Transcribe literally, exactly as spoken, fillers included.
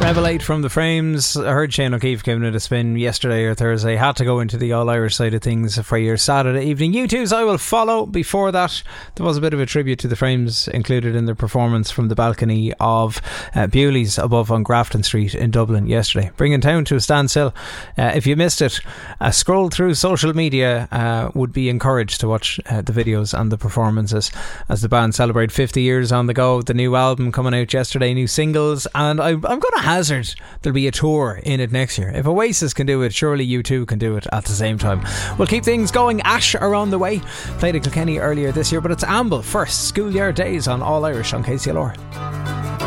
Level eight from the Frames. I heard Shane O'Keefe giving it a spin yesterday or Thursday. Had to go into the All-Irish side of things for your Saturday evening. U two's I Will Follow. Before that, there was a bit of a tribute to the Frames included in their performance from the balcony of uh, Bewley's above on Grafton Street in Dublin yesterday, bringing town to a standstill. Uh, if you missed it, a scroll through social media uh, would be encouraged to watch uh, the videos and the performances as the band celebrate fifty years on the go. The new album coming out yesterday, new singles, and I, I'm going to hazard there'll be a tour in it next year. If Oasis can do it, surely U two can do it at the same time. We'll keep things going. Ash are on the way. Played at Kilkenny earlier this year, but it's Amble first. Schoolyard Days on All Irish on K C L R.